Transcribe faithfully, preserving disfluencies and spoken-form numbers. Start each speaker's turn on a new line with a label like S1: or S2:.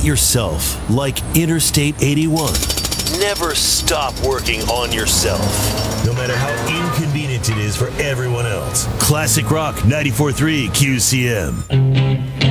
S1: yourself like Interstate eighty-one. Never stop working on yourself, no matter how inconvenient it is for everyone else. Classic Rock ninety-four point three Q C M.